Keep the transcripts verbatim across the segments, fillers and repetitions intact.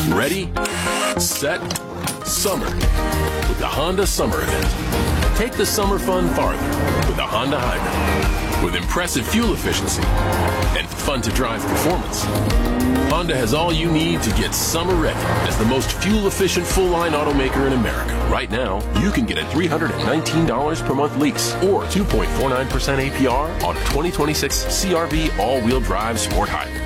Ready, set, summer with the Honda Summer Event. Take the summer fun farther with a Honda Hybrid. With impressive fuel efficiency and fun-to-drive performance, Honda has all you need to get summer ready as the most fuel-efficient full-line automaker in America. Right now, you can get a three hundred nineteen dollars per month lease or two point four nine percent A P R on a twenty twenty-six C R V all-wheel drive sport hybrid.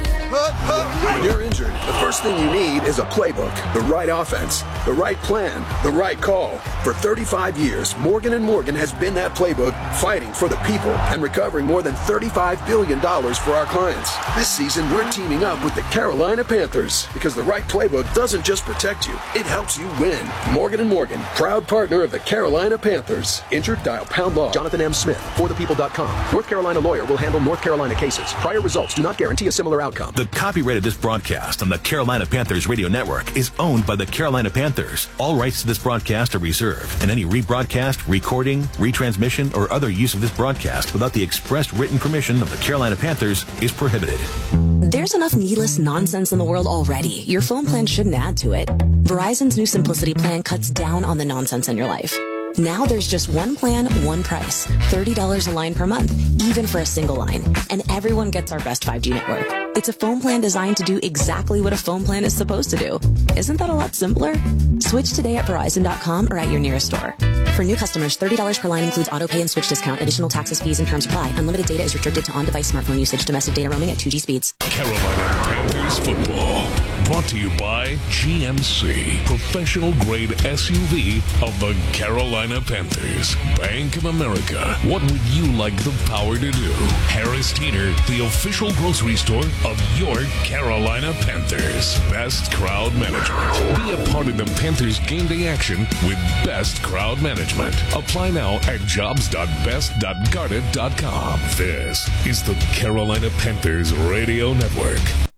When you're injured, the first thing you need is a playbook, the right offense, the right plan, the right call. For thirty-five years, Morgan and Morgan has been that playbook, fighting for the people and recovering more than thirty-five billion dollars for our clients. This season, we're teaming up with the Carolina Panthers because the right playbook doesn't just protect you, it helps you win. Morgan and Morgan, proud partner of the Carolina Panthers. Injured? Dial pound law. Jonathan M. Smith, for the people dot com. North Carolina lawyer will handle North Carolina cases. Prior results do not guarantee a similar outcome. The copyright of this broadcast on the Carolina Panthers radio network is owned by the Carolina Panthers. All rights to this broadcast are reserved, and any rebroadcast, recording, retransmission, or other use of this broadcast without the express written permission of the Carolina Panthers is prohibited. There's enough needless nonsense in the world already. Your phone plan shouldn't add to it. Verizon's new Simplicity plan cuts down on the nonsense in your life. Now there's just one plan, one price. thirty dollars a line per month, even for a single line. And everyone gets our best five G network. It's a phone plan designed to do exactly what a phone plan is supposed to do. Isn't that a lot simpler? Switch today at Verizon dot com or at your nearest store. For new customers, thirty dollars per line includes auto pay and switch discount. Additional taxes, fees, and terms apply. Unlimited data is restricted to on-device smartphone usage. Domestic data roaming at two G speeds. Carolina Panthers football. Brought to you by G M C, professional grade S U V of the Carolina Panthers. Bank of America. What would you like the power to do? Harris Teeter, the official grocery store of your Carolina Panthers. Best crowd management. Be a part of the Panthers game day action with best crowd management. Apply now at jobs dot best dot guarded dot com. This is the Carolina Panthers Radio Network.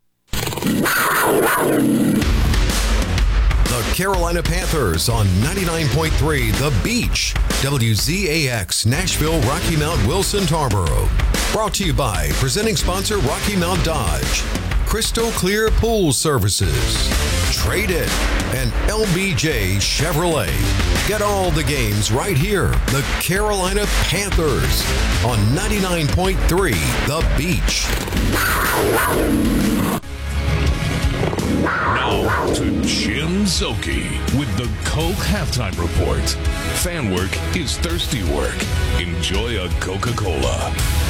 The Carolina Panthers on ninety-nine point three The Beach, W Z A X, Nashville, Rocky Mount, Wilson, Tarboro. Brought to you by presenting sponsor Rocky Mount Dodge, Crystal Clear Pool Services, Trade It, and L B J Chevrolet. Get all the games right here. The Carolina Panthers on ninety-nine point three The Beach. Now to Jim Szoke with the Coke Halftime Report. Fan work is thirsty work. Enjoy a Coca-Cola.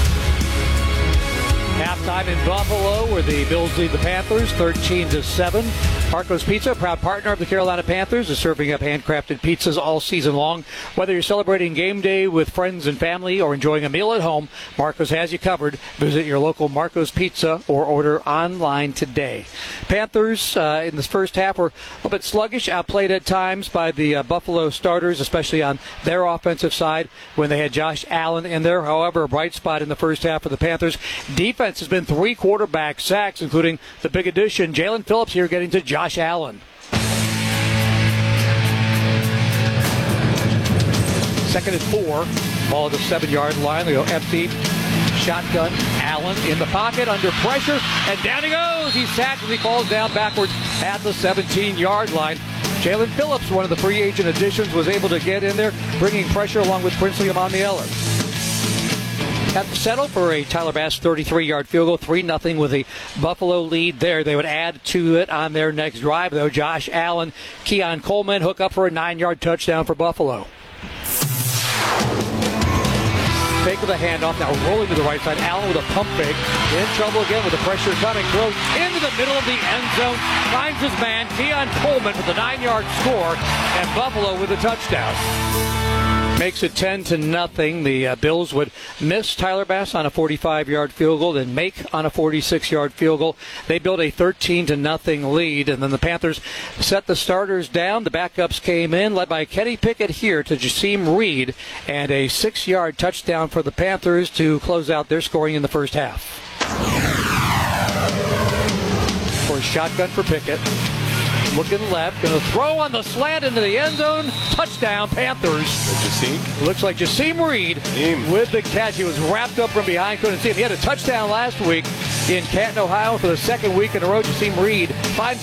Halftime in Buffalo, where the Bills lead the Panthers thirteen to seven. Marco's Pizza, proud partner of the Carolina Panthers, is serving up handcrafted pizzas all season long. Whether you're celebrating game day with friends and family or enjoying a meal at home, Marco's has you covered. Visit your local Marco's Pizza or order online today. Panthers uh, in this first half were a little bit sluggish, outplayed at times by the uh, Buffalo starters, especially on their offensive side when they had Josh Allen in there. However, a bright spot in the first half for the Panthers. Defense has been three quarterback sacks, including the big addition, Jalen Phillips, here getting to Josh Allen. Second and four. Ball at the seven-yard line. They go empty. Shotgun. Allen in the pocket, under pressure, and down he goes. He's sacked as he falls down backwards at the seventeen-yard line. Jalen Phillips, one of the free agent additions, was able to get in there, bringing pressure along with Princely Amondiela. Have to settle for a Tyler Bass thirty-three-yard field goal, three nothing with the Buffalo lead there. They would add to it on their next drive, though. Josh Allen, Keon Coleman hook up for a nine-yard touchdown for Buffalo. Fake with a handoff, now rolling to the right side. Allen with a pump fake. In trouble again with the pressure coming. Throws into the middle of the end zone. Finds his man, Keon Coleman, with the nine-yard score, and Buffalo with a touchdown. Makes it ten to nothing. The uh, Bills would miss Tyler Bass on a forty-five-yard field goal, then make on a forty-six-yard field goal. They built a thirteen to nothing lead, and then the Panthers set the starters down. The backups came in, led by Kenny Pickett here to Jasim Reed, and a six-yard touchdown for the Panthers to close out their scoring in the first half. For a shotgun for Pickett. Looking left, going to throw on the slant into the end zone. Touchdown, Panthers. Jasim? Looks like Jasim Reed Jasim. with the catch. He was wrapped up from behind, couldn't see him. He had a touchdown last week in Canton, Ohio for the second week in a row. Jasim Reed finds